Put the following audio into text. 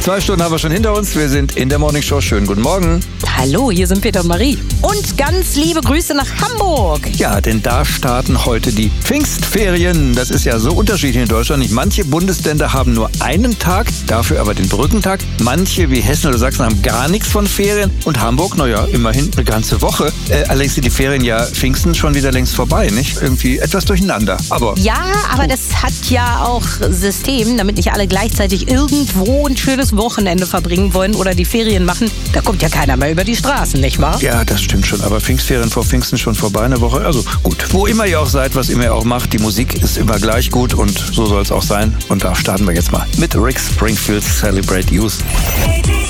2 Stunden haben wir schon hinter uns. Wir sind in der Morning Show. Schönen guten Morgen. Hallo, hier sind Peter und Marie. Und ganz liebe Grüße nach Hamburg. Ja, denn da starten heute die Pfingstferien. Das ist ja so unterschiedlich in Deutschland. Nicht manche Bundesländer haben nur einen Tag, dafür aber den Brückentag. Manche wie Hessen oder Sachsen haben gar nichts von Ferien. Und Hamburg, naja, immerhin eine ganze Woche. Allerdings sind die Ferien ja Pfingsten schon wieder längst vorbei, nicht? Irgendwie etwas durcheinander. Aber das hat ja auch System, damit nicht alle gleichzeitig irgendwo ein schönes Wochenende verbringen wollen oder die Ferien machen. Da kommt ja keiner mehr über die Straßen, nicht wahr? Ja, das stimmt schon. Aber Pfingstferien vor Pfingsten schon vorbei, eine Woche. Also gut, wo immer ihr auch seid, was immer ihr auch macht, die Musik ist immer gleich gut und so soll es auch sein. Und da starten wir jetzt mal mit Rick Springfield's Celebrate Youth.